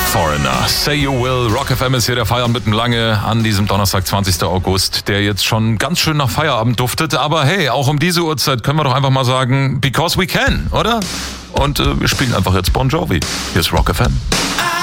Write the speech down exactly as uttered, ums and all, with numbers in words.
Foreigner, Say You Will. Rock F M ist hier der Feierabend mit dem Lange an diesem Donnerstag, zwanzigsten August, der jetzt schon ganz schön nach Feierabend duftet. Aber hey, auch um diese Uhrzeit können wir doch einfach mal sagen, because we can, oder? Und äh, wir spielen einfach jetzt Bon Jovi. Hier ist Rock F M.